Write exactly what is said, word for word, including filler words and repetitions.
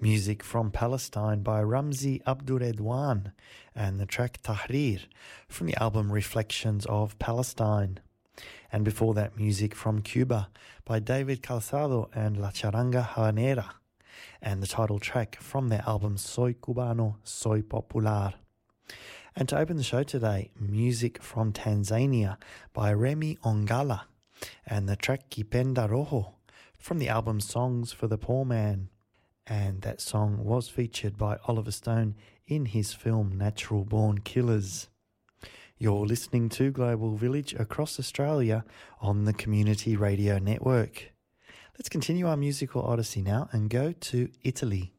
Music from Palestine by Ramzi Abduredwan and the track Tahrir from the album Reflections of Palestine. And before that, music from Cuba by David Calzado and La Charanga Habanera and the title track from their album Soy Cubano, Soy Popular. And to open the show today, music from Tanzania by Remy Ongala and the track Kipenda Roho from the album Songs for the Poor Man. And that song was featured by Oliver Stone in his film Natural Born Killers. You're listening to Global Village across Australia on the Community Radio Network. Let's continue our musical odyssey now and go to Italy.